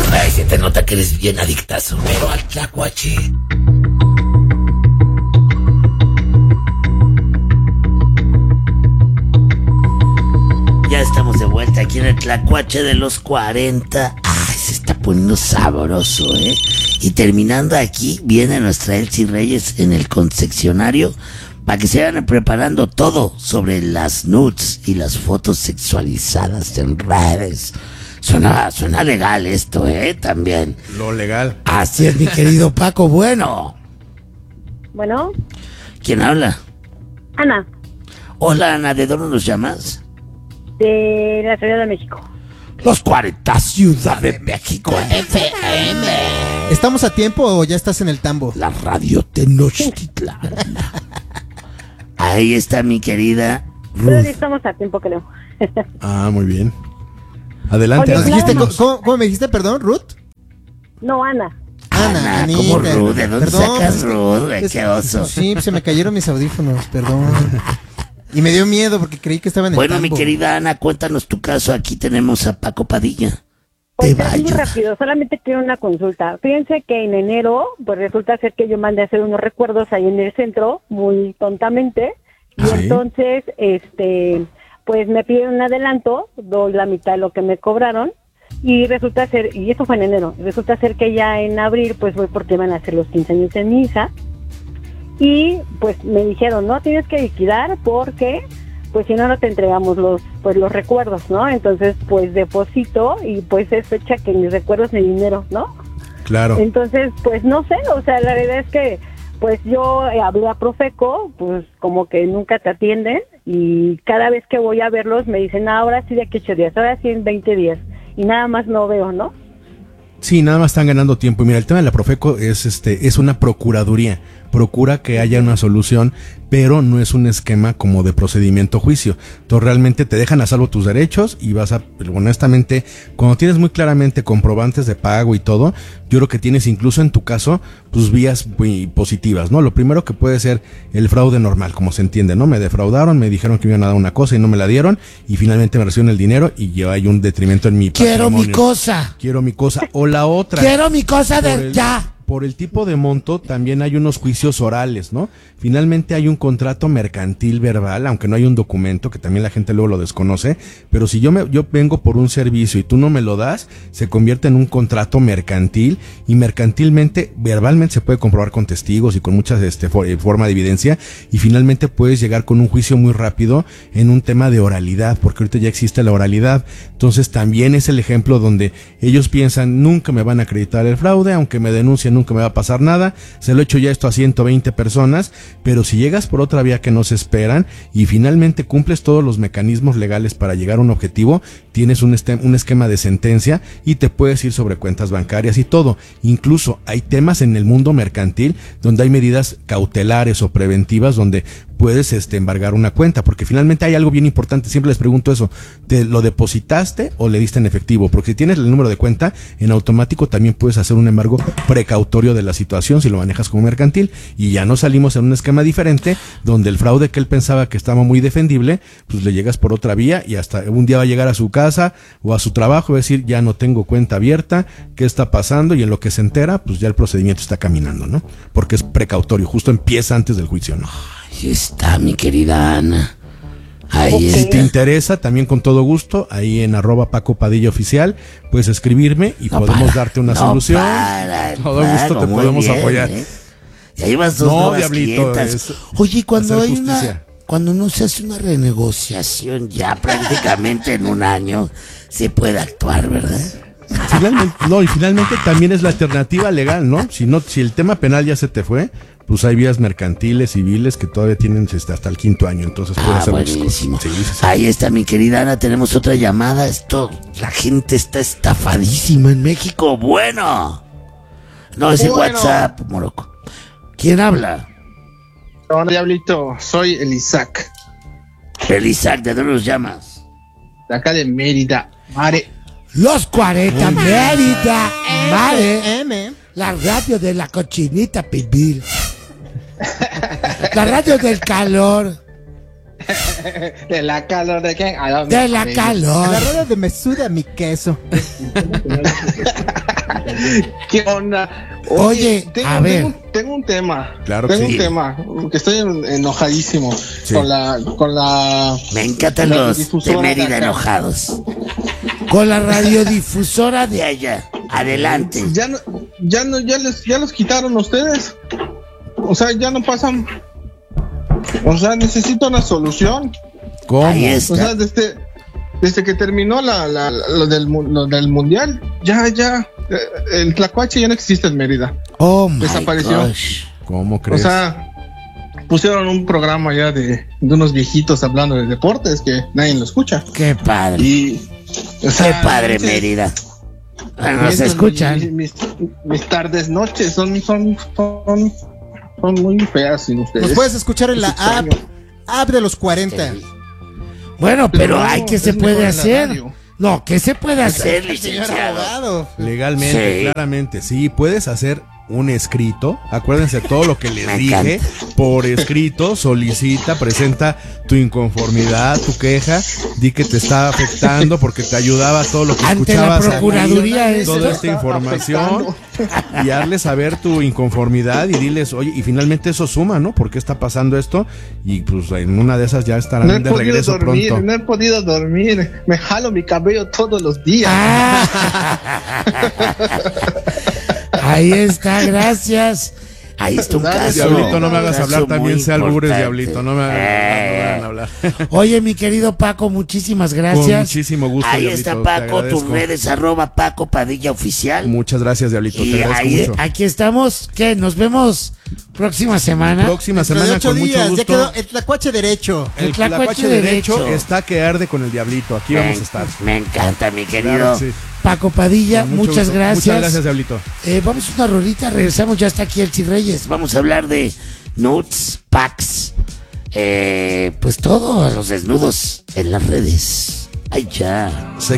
Ay, se te nota que eres bien adictazo, pero al tlacuache. Ya estamos de vuelta aquí en el tlacuache de los 40. Ay, se está poniendo sabroso, ¿eh? Y terminando aquí, viene nuestra Elsie Reyes en el confeccionario para que se vayan preparando todo sobre las nudes y las fotos sexualizadas en redes. Suena legal esto, también. Lo legal. Así es, mi querido Paco. Bueno. ¿Quién habla? Ana, Hola, Ana, ¿de dónde nos llamas? de la Ciudad de México. Los 40, Ciudad de México, FM. ¿Estamos a tiempo o ya estás en el tambo? La radio Tenochtitlán. Ahí está mi querida Pero sí Ruth. estamos a tiempo, creo. Ah, muy bien. Adelante. Oye, ¿Nos dijiste, claro. ¿cómo me dijiste, perdón, Ruth? No, Ana. Ana, Ana, ¿cómo Anita. Ruth? ¿De dónde Perdón, sacas Ruth, güey? es- Qué oso. Sí, se me cayeron mis audífonos, perdón. Y me dio miedo porque creí que estaba en el Bueno, mi tambo. querida Ana, cuéntanos tu caso. Aquí tenemos a Paco Padilla. Pues Te es muy vayas. rápido, solamente quiero una consulta. Fíjense que en enero, pues resulta ser que yo mandé a hacer unos recuerdos ahí en el centro, muy tontamente, y ¿Sí? entonces, pues me pidieron un adelanto, doy la mitad de lo que me cobraron, y resulta ser, y eso fue en enero, resulta ser que ya en abril, pues voy porque van a hacer los 15 años en mi hija, y pues me dijeron, no, tienes que liquidar porque pues si no, no te entregamos los recuerdos, ¿no? Entonces, pues deposito y pues es fecha que ni recuerdos ni dinero, ¿no? Claro. Entonces, pues no sé, o sea, la verdad es que pues yo hablé a Profeco, pues como que nunca te atienden y cada vez que voy a verlos me dicen, ahora sí de aquí 8 días, ahora sí en 20 días y nada más no veo, ¿no? Sí, nada más están ganando tiempo. Y mira, el tema de la Profeco es una procuraduría. Procura que haya una solución, pero no es un esquema como de procedimiento juicio. Entonces realmente te dejan a salvo tus derechos y vas a, honestamente, cuando tienes muy claramente comprobantes de pago y todo, yo creo que tienes incluso en tu caso, pues vías muy positivas, ¿no? Lo primero que puede ser el fraude normal, como se entiende, ¿no? Me defraudaron, me dijeron que me iban a dar una cosa y no me la dieron y finalmente me recibieron el dinero y yo hay un detrimento en mi Quiero mi patrimonio. cosa. Quiero mi cosa. O la otra. Quiero mi cosa de ya. Por el tipo de monto también hay unos juicios orales, ¿no? Finalmente hay un contrato mercantil verbal, aunque no hay un documento, que también la gente luego lo desconoce, pero si yo vengo por un servicio y tú no me lo das, se convierte en un contrato mercantil y mercantilmente, verbalmente se puede comprobar con testigos y con muchas forma de evidencia y finalmente puedes llegar con un juicio muy rápido en un tema de oralidad, porque ahorita ya existe la oralidad. Entonces también es el ejemplo donde ellos piensan, nunca me van a acreditar el fraude, aunque me denuncien nunca me va a pasar nada, se lo he hecho ya esto a 120 personas, pero si llegas por otra vía que no se esperan y finalmente cumples todos los mecanismos legales para llegar a un objetivo, tienes un esquema de sentencia y te puedes ir sobre cuentas bancarias y todo. Incluso hay temas en el mundo mercantil donde hay medidas cautelares o preventivas donde puedes embargar una cuenta, porque finalmente hay algo bien importante, siempre les pregunto eso, ¿te lo depositaste o le diste en efectivo? Porque si tienes el número de cuenta, en automático también puedes hacer un embargo precautorio de la situación si lo manejas como mercantil, y ya no salimos en un esquema diferente, donde el fraude que él pensaba que estaba muy defendible, pues le llegas por otra vía y hasta un día va a llegar a su casa o a su trabajo y va a decir, ya no tengo cuenta abierta, ¿qué está pasando? Y en lo que se entera, pues ya el procedimiento está caminando, ¿no? Porque es precautorio, justo empieza antes del juicio, ¿no? Ahí está, mi querida Ana. Ahí Si está. te interesa, también con todo gusto, ahí en @Paco Padilla Oficial, puedes escribirme y No podemos para, darte una no solución. para, Todo gusto te muy podemos bien, apoyar. Ya llevas dos No, nuevas diablito, clientas. es Oye, cuando hacer hay justicia. cuando no se hace una renegociación ya prácticamente en un año, se puede actuar, ¿verdad? Finalmente también es la alternativa legal, ¿no? Si el tema penal ya se te fue, pues hay vías mercantiles, civiles que todavía tienen hasta el 5º año, entonces pueden hacer muchas cosas. Buenísimo. Sí, sí, sí. Ahí está, mi querida Ana, tenemos otra llamada. La gente está estafadísima en México. Bueno. No, es el WhatsApp, Moroco. ¿Quién habla? Hola, diablito, soy el Isaac, El Isaac, ¿de dónde nos llamas? de acá de Mérida. Mare, Los 40 Mérida, vale. M. La radio de la cochinita pibil. La radio del calor. de la calor de quién? De la calor. La rueda de me suda mi queso. ¿Qué onda? Oye, a ver. Tengo un tema. Claro que tengo sí. un tema. Que estoy enojadísimo Sí. con la. Me encantan La los de difusora de Mérida acá. enojados. Con la radiodifusora de allá. Adelante. Ya los quitaron ustedes. O sea, ya no pasan. O sea, necesito una solución. ¿Cómo? Ahí O está. sea, desde que terminó lo del mundial, ya, el Tlacuache ya no existe en Mérida. Oh my Desapareció. gosh. ¿Cómo O crees? sea, pusieron un programa ya de unos viejitos hablando de deportes que nadie lo escucha. Qué padre. Y, o Qué sea, padre, entonces, Mérida. Bueno, nos mientras escuchan. mis tardes, noches son muy feas sin ustedes. Nos puedes escuchar en la Es extraño. app de los 40. Bueno, pero no, hay que es se mejor puede en la hacer. radio. No, ¿qué se puede hacer, Señor licenciado? abogado. Legalmente, Sí. claramente, sí, puedes hacer un escrito, acuérdense todo lo que les Me dije, encanta. por escrito, solicita, presenta tu inconformidad, tu queja, di que te está afectando porque te ayudaba todo lo que Ante la escuchabas aquí, Procuraduría es toda esta información y hazle saber tu inconformidad y diles, oye, y finalmente eso suma, ¿no? ¿Por qué está pasando esto? Y pues en una de esas ya estarán No he de podido regreso dormir, pronto. no he podido dormir. Me jalo mi cabello todos los días. Ahí está, gracias. Ahí está un Dale, caso. Diablito, no me hagas un hablar caso también, muy sé albures, importante. Diablito, no me hagan hablar. Oye, mi querido Paco, muchísimas Con gracias. muchísimo gusto, Ahí Diablito, está te Paco, tus agradezco. redes @Paco Padilla Oficial. Muchas gracias, Diablito, Y te agradezco ahí, mucho. aquí estamos. ¿Qué? Nos vemos próxima semana. Próxima Dentro de semana 8 con mucho días, ya quedó gusto. el Tlacuache derecho. El El Tlacuache Tlacuache derecho derecho. está que arde con el Diablito. Aquí vamos a estar. Me encanta, mi querido Claro que sí. Paco Padilla. Con mucho Muchas gusto. gracias. Muchas gracias, Diablito. Vamos a una rolita, regresamos, ya está aquí el Reyes. Vamos a hablar de nudes, packs, pues todo, los desnudos en las redes. Ay, ya.